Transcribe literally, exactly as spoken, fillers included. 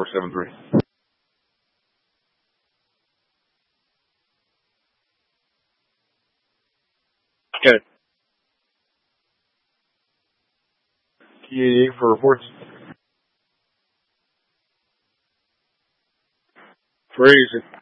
four seven three. Okay. Key eighty-eight for reports. For easy.